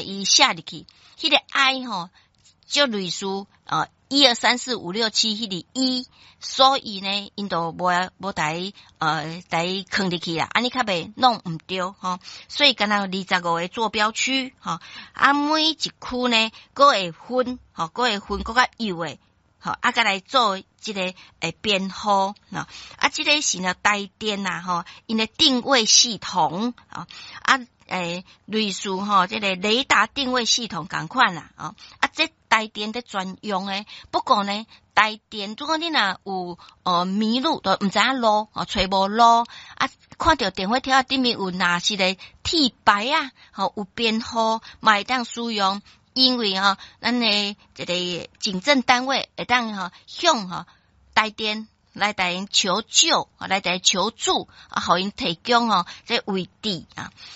伊写入去，迄个 I 吼，就类似1、2、3、4、5、6、7迄个1，所以呢，因都无带放入去啦，安尼较袂弄毋对吼。所以敢若25个坐标区吼，每一区呢，佫会分吼，佫会分佫较幼诶。好，再来做这个编号喏，这个是呢台电呐吼，因的定位系统类似吼，这个雷达定位系统共款啦这台电的专用诶。不过呢，台电如果你若有迷路，都毋知影路找无路看到电火条顶面有若是个铁牌有编号，嘛会当使用。因为咱的这个警政单位会当向台电来带因求救来带求助互因提供这位置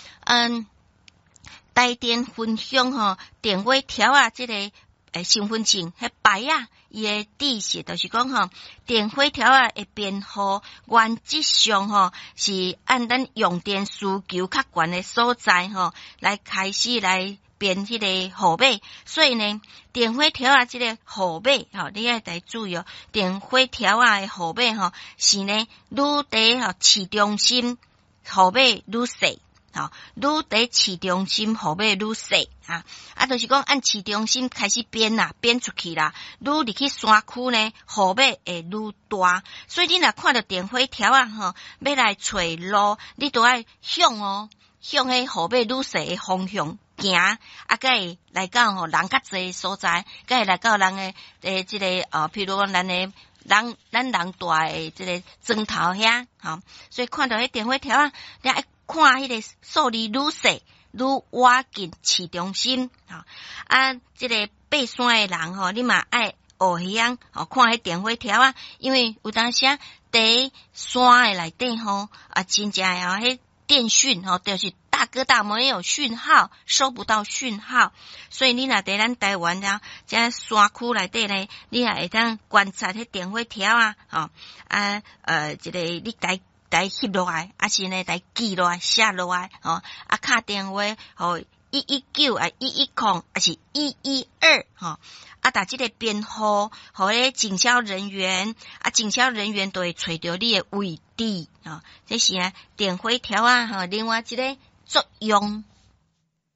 台电分享电话条这个身份证迄牌伊的知识就是讲电话条的编号原则上是按咱用电需求较悬的所在来开始来编迄个号码，所以呢，电话条这个号码你要得注意电话条的号码是呢，愈伫市中心号码愈细愈伫市中心号码愈细就是讲按市中心开始编啦，编出去啦，愈入去山区呢，号码会愈大，所以你若看到电话条要来找路，你都要向迄号码愈细的方向行才会来到人较济所在，才会来到人的这个譬如讲咱人大的这个砖头遐所以看到迄电话条你爱看迄个数字愈细愈挖近市中心这个爬山的人你嘛爱学样看迄电话条因为有当时伫山的内底真正迄电讯就是大哥大没有讯号，收不到讯号，所以你若在咱台湾这山区内底呢，你也会当观察迄电话条这个你来翕落来，是呢来记落来写落来打电话119 110还是112打这个编号，互迄警消人员警消人员都会找到你的位置这是电话条另外一个作用